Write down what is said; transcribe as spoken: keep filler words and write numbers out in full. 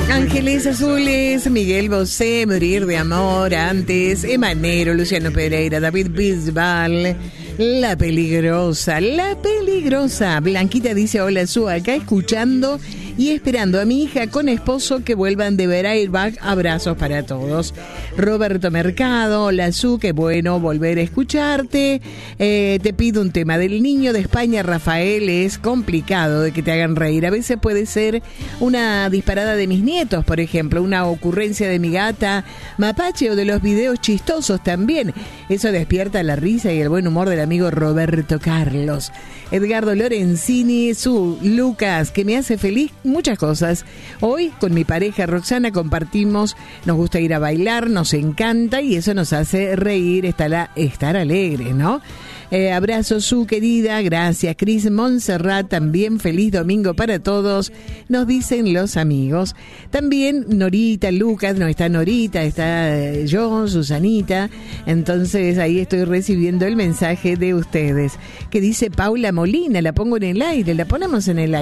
Ángeles Azules, Miguel Bosé, Morir de Amor, antes, Emanero, Luciano Pereira, David Bisbal, La Peligrosa, La Peligrosa. Blanquita dice, hola Su, acá escuchando y esperando a mi hija con esposo que vuelvan de ver Airbag. Abrazos para todos. Roberto Mercado, hola Su, qué bueno volver a escucharte. Eh, te pido un tema del niño de España, Rafael. Es complicado de que te hagan reír. A veces puede ser una disparada de mis nietos, por ejemplo, una ocurrencia de mi gata Mapache o de los videos chistosos también. Eso despierta la risa y el buen humor del amigo Roberto Carlos. Edgardo Lorenzini, Su, Lucas, que me hace feliz muchas cosas. Hoy con mi pareja Roxana compartimos, nos gusta ir a bailar, nos encanta y eso nos hace reír, estar, estar alegres, ¿no? Eh, abrazo Su querida, gracias Cris. Montserrat también, feliz domingo para todos, nos dicen los amigos. También Norita, Lucas, no está Norita, está eh, yo, Susanita. Entonces ahí estoy recibiendo el mensaje de ustedes que dice Paula Molina, la pongo en el aire, la ponemos en el aire.